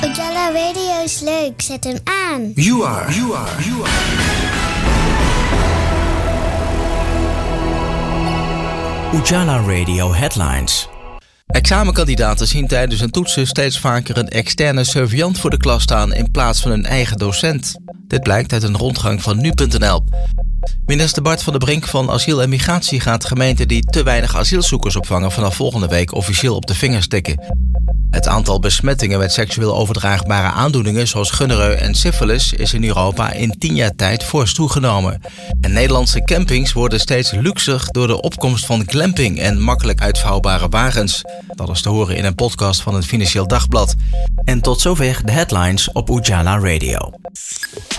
Ujala Radio is leuk, zet hem aan. You are. Ujala Radio Headlines. Examenkandidaten zien tijdens hun toetsen steeds vaker een externe surveillant voor de klas staan in plaats van hun eigen docent. Dit blijkt uit een rondgang van nu.nl. Minister Bart van der Brink van Asiel en Migratie gaat gemeenten die te weinig asielzoekers opvangen vanaf volgende week officieel op de vingers tikken. Het aantal besmettingen met seksueel overdraagbare aandoeningen zoals gonorreu en syfilis is in Europa in 10 jaar tijd fors toegenomen. En Nederlandse campings worden steeds luxer door de opkomst van glamping en makkelijk uitvouwbare wagens. Dat is te horen in een podcast van het Financieel Dagblad. En tot zover de headlines op Ujala Radio.